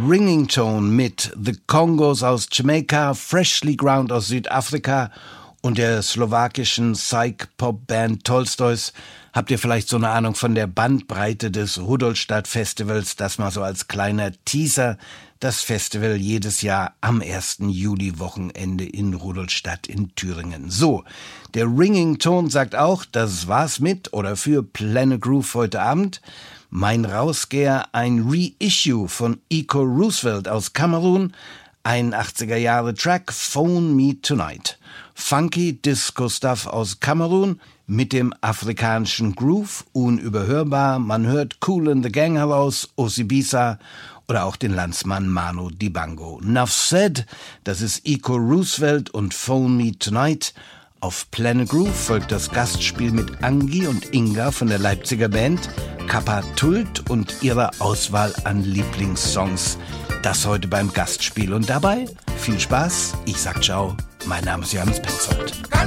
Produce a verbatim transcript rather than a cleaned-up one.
Ringing Tone mit The Congos aus Jamaika, Freshly Ground aus Südafrika und der slowakischen Psych-Pop-Band Tolstoys. Habt ihr vielleicht so eine Ahnung von der Bandbreite des Rudolstadt-Festivals? Das mal so als kleiner Teaser. Das Festival jedes Jahr am ersten Juli-Wochenende in Rudolstadt in Thüringen. So, der Ringing Tone sagt auch, das war's mit oder für Planet Groove heute Abend. Mein Rausgeher, ein Reissue von Iko Roosevelt aus Kamerun, ein achtziger-Jahre-Track, Phone Me Tonight. Funky Disco-Stuff aus Kamerun mit dem afrikanischen Groove, unüberhörbar. Man hört Kool and the Gang heraus, Osibisa oder auch den Landsmann Manu Dibango. Nuff said, das ist Iko Roosevelt und Phone Me Tonight. Auf Planet Groove folgt das Gastspiel mit Angie und Inga von der Leipziger Band Kappa Tult und ihrer Auswahl an Lieblingssongs. Das heute beim Gastspiel und dabei viel Spaß. Ich sag ciao, mein Name ist Johannes Petzold.